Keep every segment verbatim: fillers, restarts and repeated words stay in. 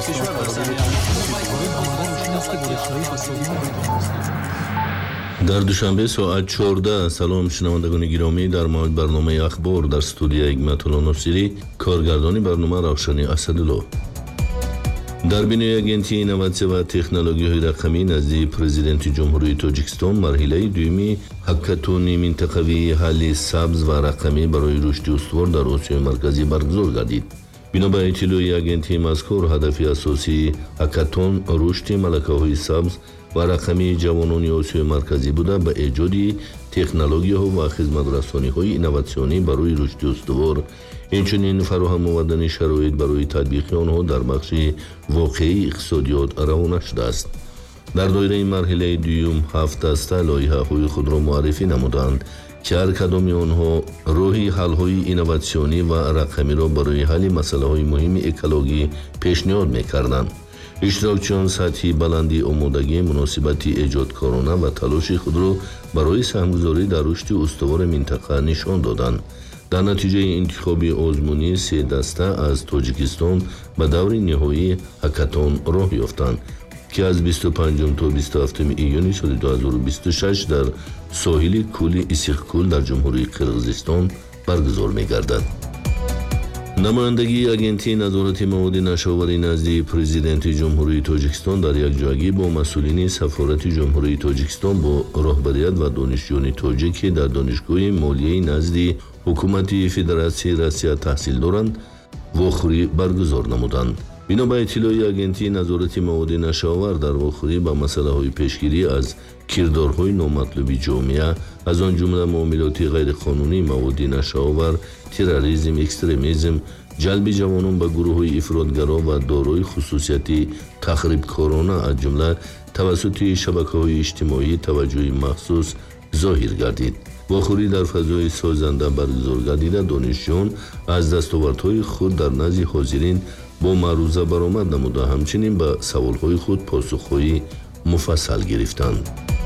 کشور در زمینه در دوشنبه ساعت چهارده. سلام شنوندگان گرامی، در موعد برنامه اخبار در استودیو حکمت‌الله ناصری، کارگردانی برنامه روشنی اسدالله. در بینی агентии инноватсия ва технологияҳои рақамӣ назди президенти ҷумҳурии Тоҷикистон марҳилаи дуюми ҳаккатони минтақавии ҳалли сабз ва рақамӣ барои рушди устувор дар Осиёи Марказӣ баргузор гардид. бино ба иттилои агентии мазкур, ҳадафи асосии ҳаккатон рушди малакаҳои сабз ва рақамии ҷавонони Осиёи Марказӣ буда ба эҷоди технологияҳо ва хизматрасониҳои инноватсионӣ барои рушди устувор, инчунин фароҳам овардани шароит барои татбиқи онҳо дар бахши воқеии иқтисодиёт равона шудааст. дар доираи марҳилаи дуюм ҳафт даста лоиҳаҳои худро муаррифӣ намуданд ки ҳар кадоми онҳо роҳи ҳалҳои инноватсионӣ ва рақамиро барои ҳалли масъалаҳои муҳими экологӣ пешниҳод мекарданд. иштирокчиён сатҳи баланди омодагӣ, муносибати эҷодкорона ва талоши худро барои саҳмгузорӣ дар рушди устувори минтақа нишон доданд. дар натиҷаи интихоби озмунӣ се даста аз Тоҷикистон ба даври ниҳоӣ ҳаккатон роҳ ёфтанд, ки аз бисту панҷум то бисту ҳафтуми июни соли ду ҳазору бисту шаш дар соҳили кӯли Исиқкӯл дар ҷумҳурии Қирғизистон баргузор мегардад. намояндагии агентии назорати маводи нашоварӣ назди президенти ҷумҳурии Тоҷикистон дар якҷоягӣ бо масъулини сафорати ҷумҳурии Тоҷикистон бо роҳбарият ва донишҷӯёни тоҷик ки дар донишгоҳи молияи назди ҳукумати Федератсияи Россия таҳсил доранд, вохӯрӣ баргузор намуданд. бино ба иттилои агентии назорати маводи нашовар, дар вохӯрӣ ба масъалаҳои пешгирӣ аз кирдорҳои номатлуби ҷомеа, аз он ҷумла муомилоти ғайриқонунӣ, маводи нашовар, терроризм, экстремизм, ҷалби ҷавонон ба гурӯҳҳои ифротгаро ва дорои хусусияти тахрибкорона аз ҷумла тавассути шабакаҳои иҷтимоӣ таваҷҷӯҳи махсус зоҳир гардид. вохӯрӣ дар фазои созанда баргузор гардида, донишҷӯён аз дастовардҳои худ дар назди ҳозирин бо маъруза баромад намуда, ҳамчунин ба саволҳои худ посухҳои муфассал гирифтанд.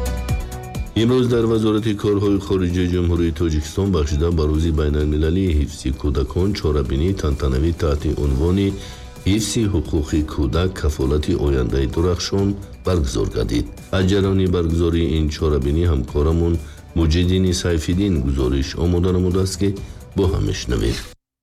имрӯз дар вазорати корҳои хориҷии ҷумҳурии Тоҷикистон бахшида ба рӯзи байналмилалии ҳифзи кӯдакон чорабинии тантанавӣ таҳти унвони ҳифзи ҳуқуқи кӯдак, кафолати ояндаи дурахшон баргузор гардид. аз ҷараёни баргузории ин чорабинӣ ҳамкорамон Муҷиддини Сайфиддин гузориш омода намудааст ки бо ҳам мешунавем.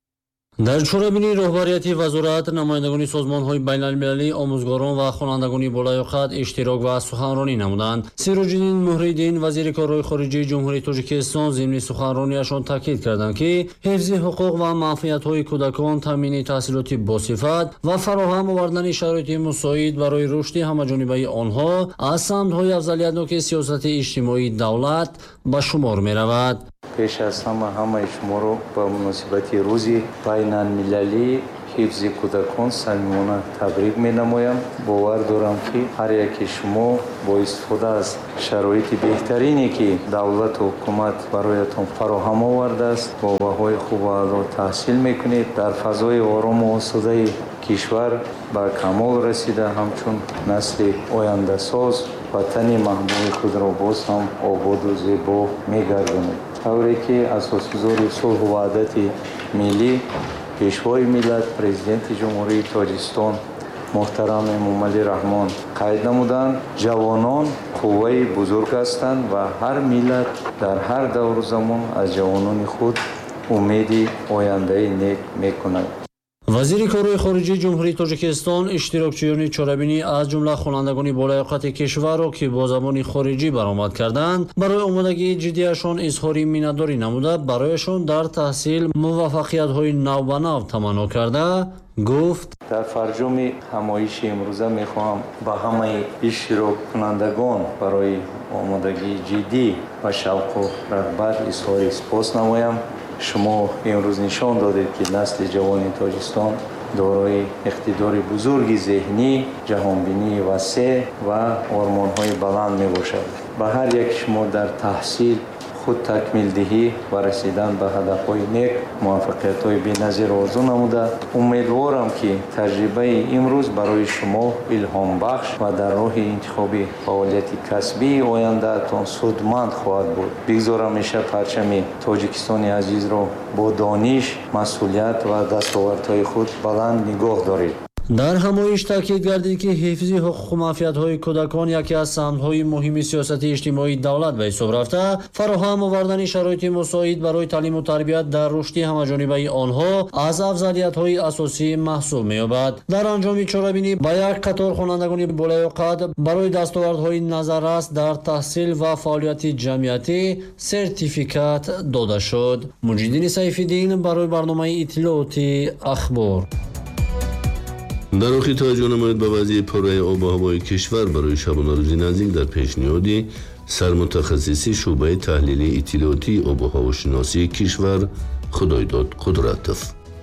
дар чорабинии роҳбарияти вазорат, намояндагони созмонҳои байналмилалӣ, омӯзгорон ва хонандагони болаёқат иштирок ва суханронӣ намуданд. Сироҷиддин Муҳриддин, вазири корҳои хориҷии ҷумҳурии Тоҷикистон, зимни суханрониашон таъкид карданд ки ҳифзи ҳуқуқ ва манфиатҳои кӯдакон, таъмини таҳсилоти босифат ва фароҳам овардани шароити мусоид барои рушди ҳамаҷонибаи онҳо аз самтҳои афзалиятноки сиёсати иҷтимоии давлат ба шумор меравад. пеш аз ҳама ҳамаи шуморо ба муносибати рӯзи байналмилалии ҳифзи кӯдакон самимона табрик менамоям. бовар дорам ки ҳар яки шумо бо истифода аз шароити беҳтарине ки давлату ҳукумат бароятон фароҳам овардааст, бо баҳои хуб ва аъло таҳсил мекунед, дар фазои орому осудаи кишвар ба камол расида, ҳамчун насли ояндасоз ватани маҳбуби худро боз ҳам ободу зебо мегардонед. тавре ки асосгузори сулҳу ваҳдати миллӣ, пешвои миллат, президенти ҷумҳурии Тоҷикистон муҳтарам Эмомалӣ Раҳмон қайд намуданд, ҷавонон қувваи бузург ҳастанд ва ҳар миллат дар ҳар давру замон аз ҷавонони худ умеди ояндаи нек мекунад. вазири корҳои хориҷии ҷумҳурии Тоҷикистон иштирокчиёни чорабинӣ аз ҷумла хонандагони болаёқати кишварро ки бо забони хориҷӣ баромад карданд, барои омодагии ҷиддиашон изҳори миннатдорӣ намуда, барояшон дар таҳсил муваффақиятҳои навбанав таманно карда гуфт: дар фарҷоми ҳамоиши имрӯза мехоҳам ба ҳамаи иштироккунандагон барои омодагии ҷиддӣ ва шавқу рағбат изҳори сипос намоям. шумо имрӯз нишон додед ки насли ҷавони Тоҷикистон дорои иқтидори бузурги зеҳнӣ, ҷаҳонбинии васеъ ва ормонҳои баланд мебошад. ба ҳар яки шумо дар таҳсил худ такмилдиҳӣ ва расидан ба ҳадафҳои нек муваффақиятҳои беназир орзу намуда, умедворам ки таҷрибаи имрӯз барои шумо илҳомбахш ва дар роҳи интихоби фаъолияти касбии ояндаатон судманд хоҳад буд. бигзорам мешавад парчами Тоҷикистони азизро бо дониш, масъулият ва дастовардҳои худ баланд нигоҳ доред. дар ҳамоиш таъкид гардид ки ҳифзи ҳуқуқу манфиатҳои кӯдакон яке аз самтҳои муҳими сиёсати иҷтимоии давлат ба ҳисоб рафта, фароҳам овардани шароити мусоид барои таълиму тарбият дар рушди ҳамаҷонибаи онҳо аз афзалиятҳои асосӣ маҳсуб меёбад. дар анҷоми чорабинӣ ба як қатор хонандагони болаи қад барои дастовардҳои назаррас дар таҳсил ва фаъолияти ҷамъиятӣ сертификат дода шуд. Муҷиддини Сайфиддин барои барномаи иттилооти ахбор. дар охир таваҷҷӯҳ намоед ба вазъи пурраи обу ҳавои кишвар барои шабонарӯзи наздик дар пешниҳоди сармутахассиси шуъбаи таҳлилии иттилоотии обу ҳавошиносии кишвар Худойдод Қудратов.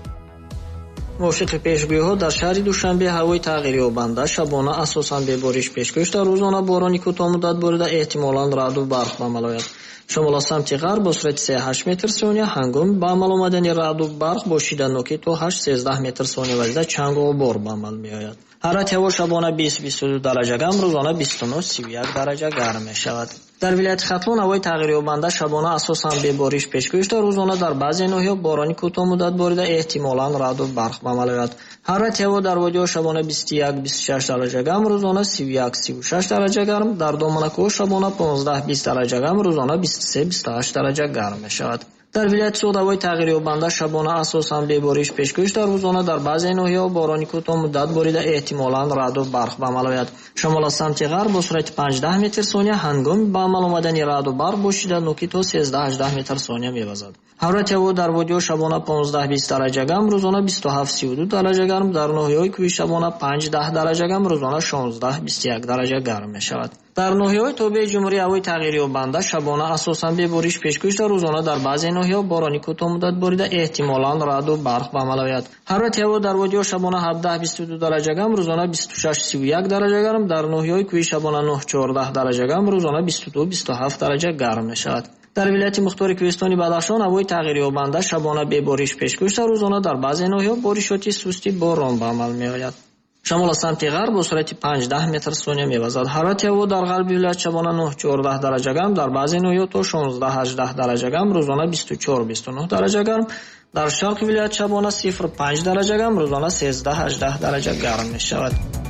мувофиқи пешгӯиҳо дар шаҳри Душанбе ҳавои тағйирёбанда шабона асосан бебориш пешгӯиш дар рӯзона борони кӯтоҳмуддат борида эҳтимолан раъду барқ ба амал ояд. шамола самти ғарб бо суръати се ҳашт метр сония ҳангоми ба амал омадани раъду барқ бо шиданоки то ҳашт сездаҳ метр сония вазида чангу ғубор ба амал меояд. ҳарорати ҳаво шабона бист бисту ду дараҷа гарм, рӯзона бисту нӯҳ сию як дараҷа гарм мешавад. дар вилояти Хатлон ҳавои тағйирёбанда шабона асосан бебориш пешгӯиш дар рӯзона дар баъзе ноҳиҳо борони кӯтоҳмуддат борида эҳтимолан раъду барқ ба амал ояд. ҳарорати ҳаво дар водиҳо шабона бисту як бисту шаш дараҷа гарм, рӯзона сию як сию шаш дараҷа гарм, дар доманакӯҳ шабона понздаҳ бист дараҷа гарм, рӯзона бисту се бисту ҳашт дараҷа гарм мешавад. дар вилояти Суд ҳавои тағйирёбанда шабона асосан бебориш пешгӯиш дар рӯзона дар баъзе ноҳиҳо борони кӯтоҳмуддат борида эҳтимолан раъду барқ ба амал ояд. шамол аз самти ғарб бо суръати панҷдаҳ метр сония ҳангоми ба амал омадани раъду барқ бо шиданоки то сездаҳ ҳаждаҳ метр сония мевазад. ҳарорати ҳаво дар водиҳо шабона понздаҳ бист дараҷа гарм, рӯзона бисту ҳафт сию ду дараҷа гарм, дар ноҳиҳои кӯҳӣ шабона панҷ-даҳ дараҷа гарм, рӯзона шонздаҳ бисту як дараҷа гарм мешавад. дар ноҳиҳои тобеи ҷумҳурӣ ҳавои тағйирёбанда шабона асосан бебориш пешгӯиш дар рӯзона дар баъзе ноҳиҳо борони кӯтоҳмуддат борида эҳтимолан раъду барқ ба амал ояд. ҳарорати ҳаво дар водиҳо шабона ҳабдаҳ бисту ду дараҷа гарм, рӯзона бисту шаш сию як дараҷа гарм, дар ноҳиҳои кӯҳӣ шабона нӯҳ чордаҳ дараҷа гарм, рӯзона бисту ду бисту ҳафт дараҷа гарм мешавад. дар вилояти мухтори кӯҳистони Бадахшон ҳавои тағйирёбанда шабона бебориш пешгӯиш дар рӯзона дар баъзе ноҳиҳо боришоти сусти борон ба амал меояд. шамол аз самти ғарб бо суръати панҷ-даҳ метр сония мевазад. ҳарорати ҳаво дар ғарби вилоят шабона нӯҳ чордаҳ дараҷа гарм, дар баъзе ноҳиҳо то шонздаҳ ҳаждаҳ дараҷа гарм, рӯзона бисту чор бисту нӯҳ дараҷа гарм, дар шарқи вилоят шабона сифр панҷ дараҷа гарм, рӯзона сездаҳ ҳаждаҳ дараҷа гарм мешавад.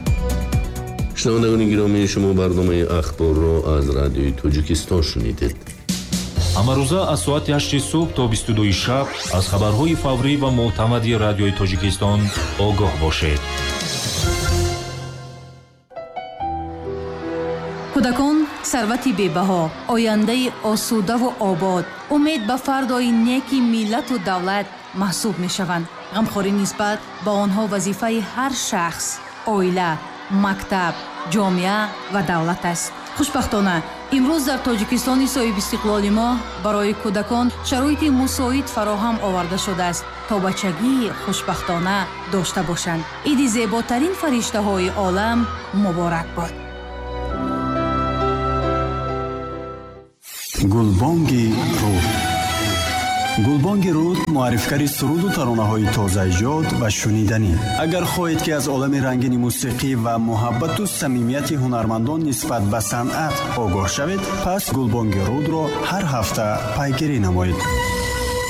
шунавандагони гиромии шумо барномаи ахборро аз радиои Тоҷикистон шунидед. ҳамарӯза аз соати ҳашти субҳ то бисту дуи шаб аз хабарҳои фаврӣ ва мӯътамади радиои Тоҷикистон огоҳ бошед. кӯдакон сарвати бебаҳо, ояндаи осудаву обод, умед ба фардои неки миллату давлат маҳсуб мешаванд. ғамхорӣ нисбат ба онҳо вазифаи ҳар шахс, оила, мактаб, ҷомеа ва давлат аст. хушбахтона имрӯз дар тоҷикистони соҳиби истиқлоли мо барои кӯдакон шароити мусоид фароҳам оварда шудааст то бачагии хушбахтона дошта бошанд. иди зеботарин фариштаҳои олам муборак бод. гулбонги руд. гулбонги руд муаррифкари суруду таронаҳои тозаиҷод ва шуниданӣ. агар хоҳед ки аз олами рангини мусиқӣ ва муҳаббату самимияти ҳунармандон нисбат ба санъат огоҳ шавед, пас гулбонги рудро ҳар ҳафта пайгирӣ намоед.